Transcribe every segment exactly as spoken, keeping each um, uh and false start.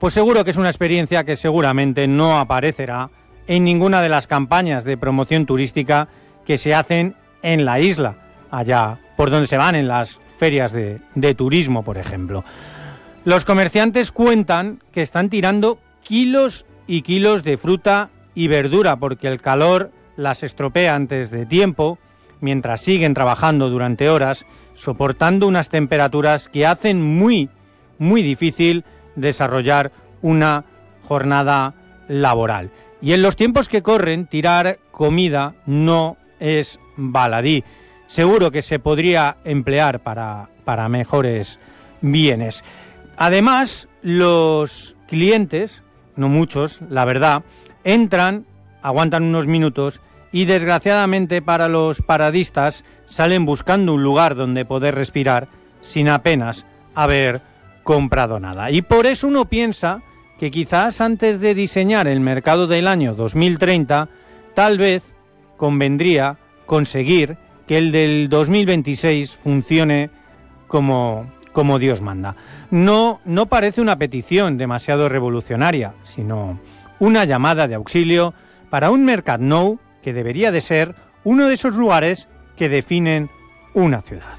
pues seguro que es una experiencia que seguramente no aparecerá en ninguna de las campañas de promoción turística que se hacen en la isla, allá por donde se van en las ferias de, de turismo, por ejemplo. Los comerciantes cuentan que están tirando kilos y kilos de fruta y verdura porque el calor las estropea antes de tiempo, mientras siguen trabajando durante horas, soportando unas temperaturas que hacen muy, muy difícil desarrollar una jornada laboral. Y en los tiempos que corren, tirar comida no es baladí. Seguro que se podría emplear para, para mejores bienes. Además, los clientes, no muchos, la verdad, entran, aguantan unos minutos y desgraciadamente para los paradistas salen buscando un lugar donde poder respirar sin apenas haber comprado nada. Y por eso uno piensa que quizás antes de diseñar el mercado del año dos mil treinta, tal vez convendría conseguir que el del dos mil veintiséis funcione como, como Dios manda. No, no parece una petición demasiado revolucionaria, sino una llamada de auxilio para un Mercat Nou que debería de ser uno de esos lugares que definen una ciudad.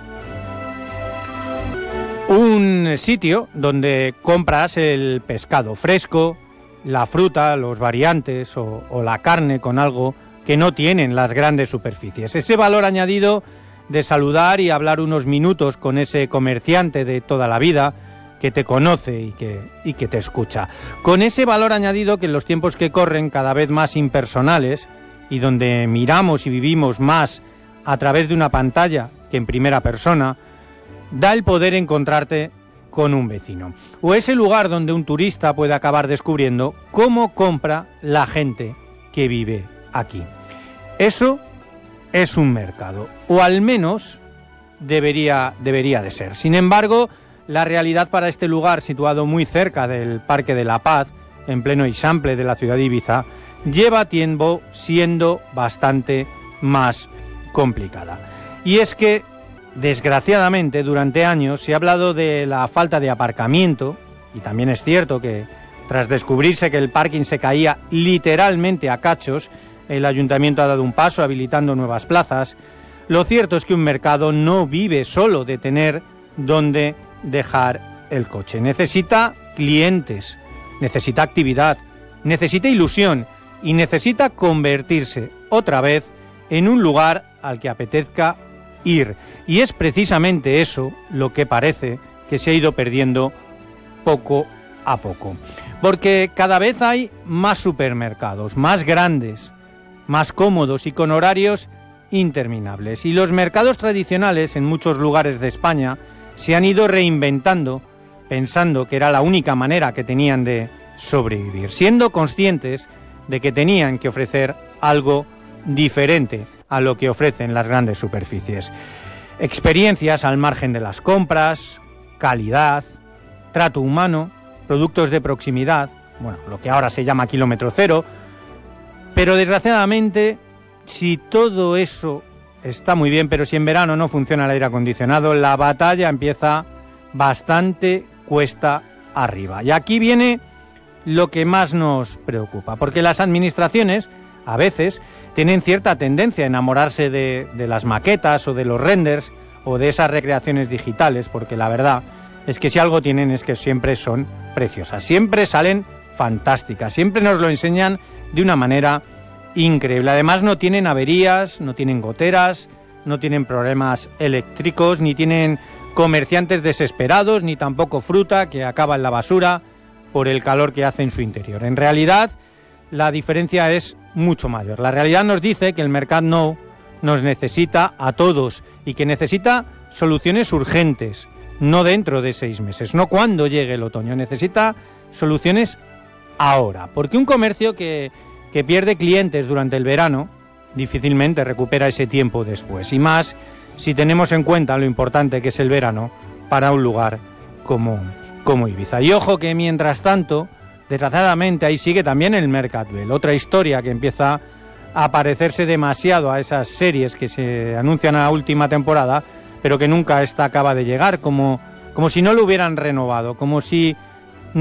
Un sitio donde compras el pescado fresco, la fruta, los variantes o, o la carne con algo que no tienen las grandes superficies. Ese valor añadido de saludar y hablar unos minutos con ese comerciante de toda la vida que te conoce y que, y que te escucha. Con ese valor añadido que en los tiempos que corren, cada vez más impersonales, y donde miramos y vivimos más a través de una pantalla que en primera persona, da el poder encontrarte con un vecino. O ese lugar donde un turista puede acabar descubriendo cómo compra la gente que vive aquí. Eso es un mercado, o al menos debería, debería de ser. Sin embargo, la realidad para este lugar, situado muy cerca del Parque de la Paz, en pleno Eixample de la ciudad de Ibiza, lleva tiempo siendo bastante más complicada. Y es que, desgraciadamente, durante años se ha hablado de la falta de aparcamiento, y también es cierto que, tras descubrirse que el parking se caía literalmente a cachos, el ayuntamiento ha dado un paso habilitando nuevas plazas. Lo cierto es que un mercado no vive solo de tener donde dejar el coche. Necesita clientes, necesita actividad, necesita ilusión y necesita convertirse otra vez en un lugar al que apetezca ir. Y es precisamente eso lo que parece que se ha ido perdiendo poco a poco. Porque cada vez hay más supermercados, más grandes, más cómodos y con horarios interminables. Y los mercados tradicionales en muchos lugares de España se han ido reinventando, pensando que era la única manera que tenían de sobrevivir, siendo conscientes de que tenían que ofrecer algo diferente a lo que ofrecen las grandes superficies. Experiencias al margen de las compras, calidad, trato humano, productos de proximidad, bueno, lo que ahora se llama kilómetro cero, pero desgraciadamente, si todo eso está muy bien, pero si en verano no funciona el aire acondicionado, la batalla empieza bastante cuesta arriba. Y aquí viene lo que más nos preocupa, porque las administraciones a veces tienen cierta tendencia a enamorarse de, de las maquetas o de los renders o de esas recreaciones digitales, porque la verdad es que si algo tienen es que siempre son preciosas, siempre salen fantásticas, siempre nos lo enseñan de una manera increíble. Además no tienen averías, no tienen goteras, no tienen problemas eléctricos, ni tienen comerciantes desesperados, ni tampoco fruta que acaba en la basura por el calor que hace en su interior. En realidad, la diferencia es mucho mayor. La realidad nos dice que el Mercat Nou nos necesita a todos y que necesita soluciones urgentes, no dentro de seis meses, no cuando llegue el otoño. Necesita soluciones ahora, porque un comercio que, que pierde clientes durante el verano difícilmente recupera ese tiempo después, y más si tenemos en cuenta lo importante que es el verano para un lugar como, como Ibiza. Y ojo que mientras tanto, desgraciadamente ahí sigue también el Mercaduel, otra historia que empieza a parecerse demasiado a esas series que se anuncian a la última temporada, pero que nunca esta acaba de llegar, como, como si no lo hubieran renovado, como si